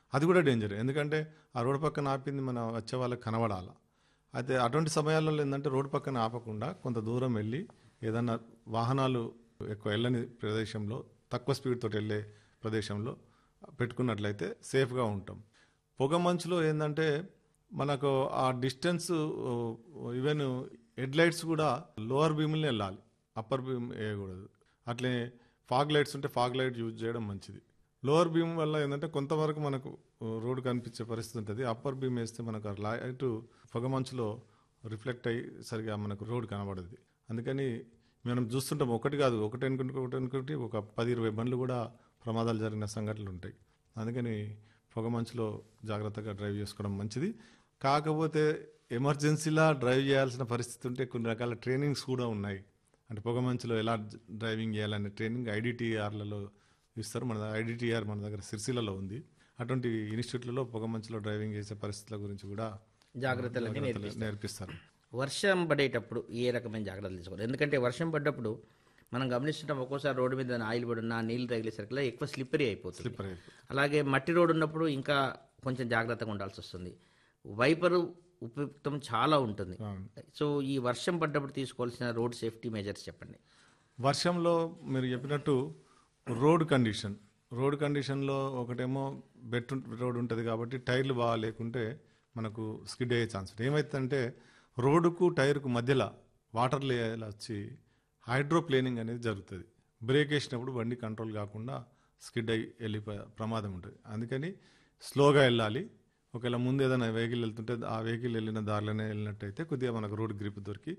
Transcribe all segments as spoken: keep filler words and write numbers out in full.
అది కూడా డేంజర్. ఎందుకంటే ఆ రోడ్డు పక్కన ఆపింది మన వచ్చే వాళ్ళకి కనబడాలి. అయితే అటువంటి సమయాల్లో ఏంటంటే రోడ్డు పక్కన ఆపకుండా కొంత దూరం వెళ్ళి ఏదన్నా వాహనాలు ఎక్కువ వెళ్ళని ప్రదేశంలో తక్కువ స్పీడ్ తోటి వెళ్ళే ప్రదేశంలో పెట్టుకున్నట్లయితే సేఫ్గా ఉంటాం. పొగ మంచులో ఏంటంటే మనకు ఆ డిస్టెన్స్ ఈవెన్ హెడ్ లైట్స్ కూడా లోవర్ బీమ్ని వెళ్ళాలి, అప్పర్ బీమ్ వేయకూడదు. అట్లే ఫాగ్ లైట్స్ ఉంటే ఫాగ్ లైట్ యూజ్ చేయడం మంచిది. లోవర్ బీమ్ వల్ల ఏంటంటే కొంతవరకు మనకు రోడ్డు కనిపించే పరిస్థితి ఉంటుంది. అప్పర్ బీమ్ వేస్తే మనకు లైట్ పొగ మంచులో రిఫ్లెక్ట్ అయ్యి సరిగా మనకు రోడ్డు కనబడదు. అందుకని మనం చూస్తుంటాం, ఒకటి కాదు, ఒకటి అనుకుంటే ఒకటి అనుకుంటే ఒక పది ఇరవై బండ్లు కూడా ప్రమాదాలు జరిగిన సంఘటనలు ఉంటాయి. అందుకని పొగ మంచులో జాగ్రత్తగా డ్రైవ్ చేసుకోవడం మంచిది. కాకపోతే ఎమర్జెన్సీలా డ్రైవ్ చేయాల్సిన పరిస్థితి ఉంటే కొన్ని రకాల ట్రైనింగ్స్ కూడా ఉన్నాయి. అంటే పొగ మంచులో ఎలా డ్రైవింగ్ చేయాలనే ట్రైనింగ్ ఐడిటిఆర్లలో ఇస్తారు. మన ఐడిటిఆర్ మన దగ్గర సిరిసిల్లలో ఉంది. అటువంటి ఇన్స్టిట్యూట్లలో పొగ మంచులో డ్రైవింగ్ చేసే పరిస్థితుల గురించి కూడా జాగ్రత్తలన్నీ నేర్పిస్తారు. వర్షం పడేటప్పుడు ఏ రకమైన జాగ్రత్తలు తీసుకోవాలి? ఎందుకంటే వర్షం పడ్డప్పుడు మనం గమనిస్తుంటాం, ఒక్కోసారి రోడ్డు మీద ఆయిల్ పడున్నా నీళ్ళు తగిలేసరికి ఎక్కువ స్లిప్పరీ అయిపోతుంది. స్లిప్పరీ అలాగే మట్టి రోడ్డు ఉన్నప్పుడు ఇంకా కొంచెం జాగ్రత్తగా ఉండాల్సి వస్తుంది. వైపరు ఉపయుక్తం చాలా ఉంటుంది. సో ఈ వర్షం పడ్డప్పుడు తీసుకోవాల్సిన రోడ్ సేఫ్టీ మెజర్స్ చెప్పండి. వర్షంలో మీరు చెప్పినట్టు రోడ్ కండిషన్ రోడ్ కండిషన్లో ఒకటేమో బెట్ రోడ్ ఉంటుంది కాబట్టి టైర్లు బాగా లేకుంటే మనకు స్కిడ్ అయ్యే ఛాన్స్ ఉంటుంది. ఏమవుతుందంటే రోడ్డుకు టైర్కు మధ్యలో వాటర్ లేయర్ వచ్చి హైడ్రోప్లేనింగ్ అనేది జరుగుతుంది. బ్రేక్ వేసినప్పుడు బండి కంట్రోల్ కాకుండా స్కిడ్ అయ్యి వెళ్ళిపోయే ప్రమాదం ఉంటుంది. అందుకని స్లోగా వెళ్ళాలి. ఒకవేళ ముందు ఏదైనా వెహికల్ వెళ్తుంటే ఆ వెహికల్ వెళ్ళిన దారిలోనే వెళ్ళినట్టయితే కొద్దిగా మనకు రోడ్ గ్రిప్ దొరికి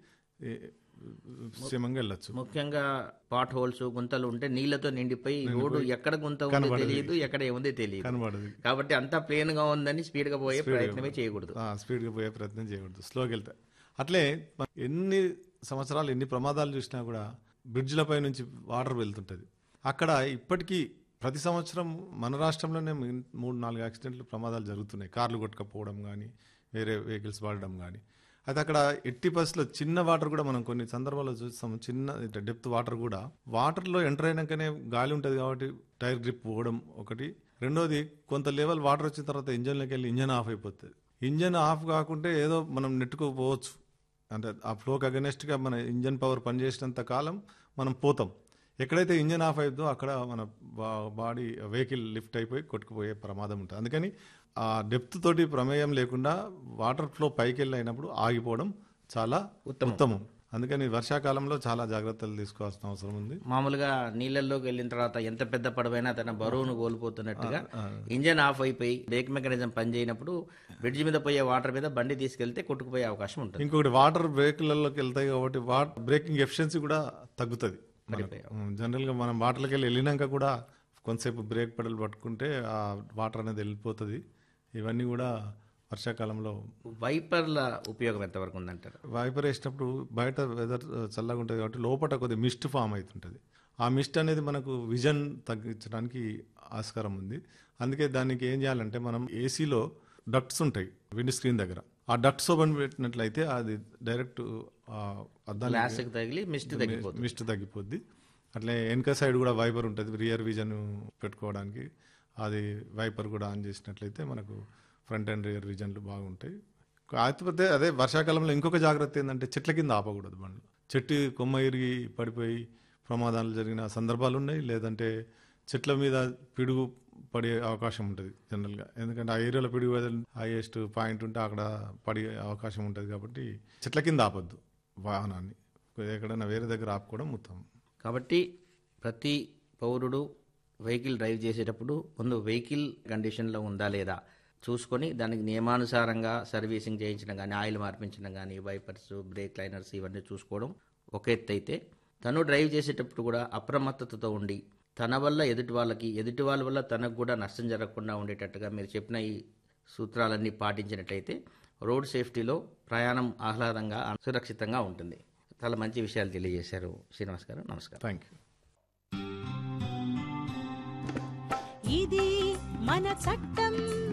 క్షేమంగా వెళ్ళచ్చు. ముఖ్యంగా పాట్ హోల్స్, గుంతలు ఉంటే నీళ్లతో నిండిపోయి రోడ్డు ఎక్కడ గుంత ఉందో తెలియదు, ఎక్కడ ఏముందో తెలియదు, కనబడదు. కాబట్టి అంతా ప్లేన్ గా ఉందని స్పీడ్ గా పోయే ప్రయత్నమే చేయకూడదు. స్పీడ్ గా పోయే ప్రయత్నం చేయకూడదు, స్లోగా వెళ్తా. అట్లే ఎన్ని సంవత్సరాలు ఎన్ని ప్రమాదాలు చూసినా కూడా బ్రిడ్జ్లపై నుంచి వాటర్ వెళ్తుంటుంది. అక్కడ ఇప్పటికీ ప్రతి సంవత్సరం మన రాష్ట్రంలోనే మూడు నాలుగు యాక్సిడెంట్లు ప్రమాదాలు జరుగుతున్నాయి. కార్లు కొట్టుకపోవడం కానీ వేరే వెహికల్స్ వాడడం కానీ. అయితే అక్కడ ఎట్టి పరిస్థితుల్లో చిన్న వాటర్ కూడా మనం కొన్ని సందర్భాల్లో చూస్తాం. చిన్న డెప్త్ వాటర్ కూడా వాటర్లో ఎంటర్ అయినాకనే గాలి ఉంటుంది కాబట్టి టైర్ గ్రిప్ పోవడం ఒకటి. రెండోది కొంత లెవెల్ వాటర్ వచ్చిన తర్వాత ఇంజన్లోకి వెళ్ళి ఇంజన్ ఆఫ్ అయిపోతుంది. ఇంజన్ ఆఫ్ కాకుంటే ఏదో మనం నెట్టుకోపోవచ్చు. అంటే ఆ ఫ్లోకి అగెనెస్ట్గా మన ఇంజన్ పవర్ పనిచేసినంత కాలం మనం పోతాం. ఎక్కడైతే ఇంజన్ ఆఫ్ అవుతుందో అక్కడ మన బాడీ వెహికల్ లిఫ్ట్ అయిపోయి కొట్టుకుపోయే ప్రమాదం ఉంటుంది. అందుకని ఆ డెప్త్ తోటి ప్రమేయం లేకుండా వాటర్ ఫ్లో పైకి వెళ్ళి అయినప్పుడు ఆగిపోవడం చాలా ఉత్తమం. అందుకని వర్షాకాలంలో చాలా జాగ్రత్తలు తీసుకోవాల్సిన అవసరం ఉంది. మామూలుగా నీళ్ళల్లోకి వెళ్ళిన తర్వాత ఎంత పెద్ద పడవైనా తన బరువును కోల్పోతున్నట్టుగా ఇంజన్ ఆఫ్ అయిపోయి బ్రేక్ మెకానిజం పనిచేయనప్పుడు బ్రిడ్జ్ మీద పోయే వాటర్ మీద బండి తీసుకెళ్తే కొట్టుకుపోయే అవకాశం ఉంటుంది. ఇంకొకటి వాటర్ బ్రేక్లలోకి వెళ్తాయి కాబట్టి వాటర్ బ్రేకింగ్ ఎఫిషియన్సీ కూడా తగ్గుతుంది. జనరల్ గా మనం వాటర్కి వెళ్ళి వెళ్ళినాక కూడా కొంతసేపు బ్రేక్ పెడల్ పట్టుకుంటే ఆ వాటర్ అనేది వెళ్ళిపోతుంది. ఇవన్నీ కూడా వర్షాకాలంలో. వైపర్ల ఉపయోగం ఎంతవరకు ఉందంటారు? వైపర్ వేసినప్పుడు బయట వెదర్ చల్లగా ఉంటుంది కాబట్టి లోపల కొద్దిగా మిస్ట్ ఫామ్ అవుతుంటుంది. ఆ మిస్ట్ అనేది మనకు విజన్ తగ్గించడానికి ఆస్కారం ఉంది. అందుకే దానికి ఏం చేయాలంటే మనం ఏసీలో డక్ట్స్ ఉంటాయి విండ్ స్క్రీన్ దగ్గర. ఆ డక్ట్స్ ఓపెన్ పెట్టినట్లయితే అది డైరెక్ట్ తగిలి మిస్ట్ తగ్గిపోతుంది మిస్ట్ తగ్గిపోద్ది. అట్లే వెనక సైడ్ కూడా వైపర్ ఉంటుంది రియర్ విజన్ పెట్టుకోవడానికి. అది వైపర్ కూడా ఆన్ చేసినట్లయితే మనకు ఫ్రంట్ అండ్ రియర్ విజన్లు బాగుంటాయి. కాకపోతే అదే వర్షాకాలంలో ఇంకొక జాగ్రత్త ఏంటంటే చెట్ల కింద ఆపకూడదు బండ్లు. చెట్టు కొమ్మ ఇరిగి పడిపోయి ప్రమాదాలు జరిగిన సందర్భాలు ఉన్నాయి. లేదంటే చెట్ల మీద పిడుగు పడే అవకాశం ఉంటుంది జనరల్గా. ఎందుకంటే ఆ ఏరియాలో పిడుగు హైయెస్ట్ పాయింట్ ఉంటే అక్కడ పడే అవకాశం ఉంటుంది. కాబట్టి చెట్ల కింద ఆపొద్దు వాహనాన్ని, ఎక్కడైనా వేరే దగ్గర ఆపుకోవడం ఉత్తమం. కాబట్టి ప్రతి పౌరుడు వెహికల్ డ్రైవ్ చేసేటప్పుడు ముందు వెహికల్ కండిషన్లో ఉందా లేదా చూసుకొని దానికి నియమానుసారంగా సర్వీసింగ్ చేయించడం కానీ, ఆయిల్ మార్పించడం కానీ, వైపర్స్, బ్రేక్ లైనర్స్ ఇవన్నీ చూసుకోవడం ఒక ఎత్తు అయితే, తను డ్రైవ్ చేసేటప్పుడు కూడా అప్రమత్తతతో ఉండి తన వల్ల ఎదుటి వాళ్ళకి, ఎదుటి వాళ్ళ వల్ల తనకు కూడా నష్టం జరగకుండా ఉండేటట్టుగా మీరు చెప్పిన ఈ సూత్రాలన్నీ పాటించినట్లయితే రోడ్ సేఫ్టీలో ప్రయాణం ఆహ్లాదంగా సురక్షితంగా ఉంటుంది. చాలా మంచి విషయాలు తెలియజేశారు శ్రీనివాస్ గారు. నమస్కారం. Thank you. ఇది మన చట్టం.